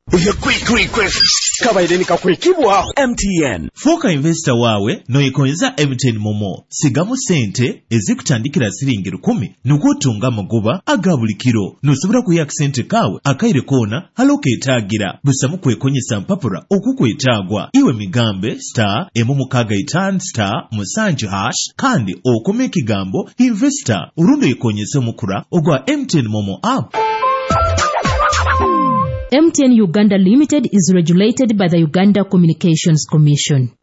kabaideni kakwekibwa MTN fuuka investor waawe noyekonyeza MTN Momo sigamu sente ezikutandikira siringi 10 nukutunga amagoba aga buli kiro nosobola kuyaka sente kaawe akaire koona halokeetaagira busamu kwekonyesa mpapura okukwetaagwa iwe migambe *165*7 kandi okome ekigambo investor urundo yekonyesa omukura ogwa MTN Momo app. MTN Uganda Limited is regulated by the Uganda Communications Commission.